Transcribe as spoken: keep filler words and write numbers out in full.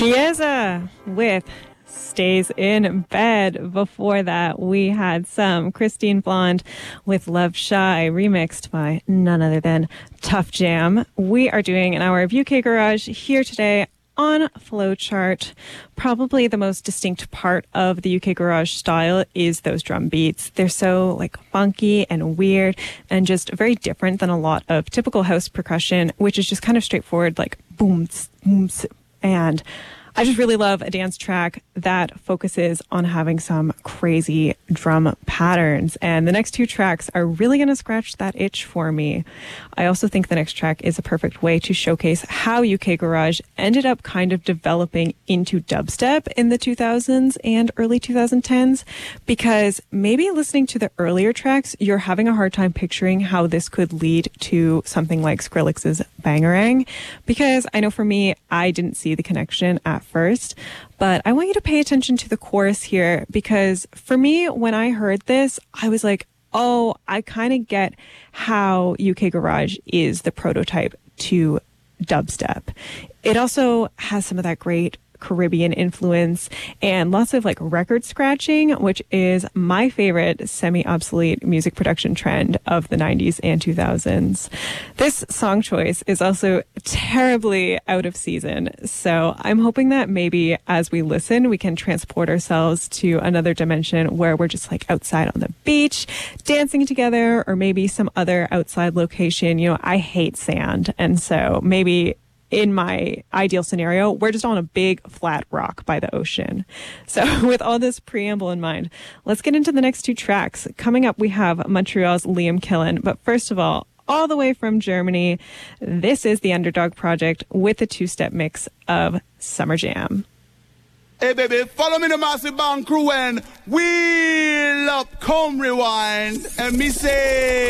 Chiesa with Stays in Bed. Before that, we had some Christine Blonde with Love Shy, remixed by none other than Tough Jam. We are doing an hour of U K Garage here today on Flowchart. Probably the most distinct part of the U K Garage style is those drum beats. They're so like funky and weird and just very different than a lot of typical house percussion, which is just kind of straightforward, like boom, boom, and I just really love a dance track that focuses on having some crazy drum patterns. And the next two tracks are really going to scratch that itch for me. I also think the next track is a perfect way to showcase how U K Garage ended up kind of developing into dubstep in the two thousands and early twenty tens, because maybe listening to the earlier tracks, you're having a hard time picturing how this could lead to something like Skrillex's Bangarang, because I know for me, I didn't see the connection at first, but I want you to pay attention to the chorus here, because for me, when I heard this, I was like, oh, I kind of get how U K Garage is the prototype to dubstep. It also has some of that great Caribbean influence and lots of like record scratching, which is my favorite semi-obsolete music production trend of the nineties and two thousands. This song choice is also terribly out of season, so I'm hoping that maybe as we listen, we can transport ourselves to another dimension where we're just like outside on the beach, dancing together, or maybe some other outside location. You know, I hate sand, and so maybe in my ideal scenario, we're just on a big flat rock by the ocean. So with all this preamble in mind, let's get into the next two tracks. Coming up, we have Montreal's Liam Killen. But first of all, all the way from Germany, this is the Underdog Project with a two-step mix of Summer Jam. Hey baby, follow me the Massive Band crew and wheel up, come rewind, and me say